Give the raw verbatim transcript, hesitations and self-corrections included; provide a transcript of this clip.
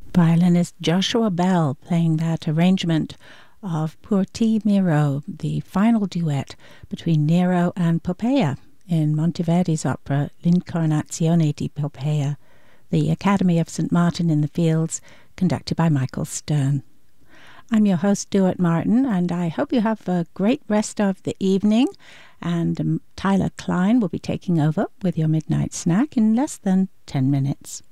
Violinist Joshua Bell playing that arrangement of Pour ti Miro, the final duet between Nero and Poppea in Monteverdi's opera L'Incarnazione di Poppea, the Academy of Saint Martin in the Fields, conducted by Michael Stern. I'm your host, Stuart Martin, and I hope you have a great rest of the evening. And um, Tyler Klein will be taking over with your midnight snack in less than ten minutes.